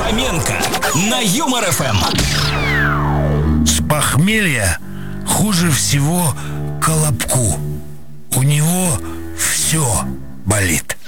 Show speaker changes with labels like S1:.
S1: Фоменко на Юмор ФМ.
S2: С похмелья хуже всего Колобку. У него все болит.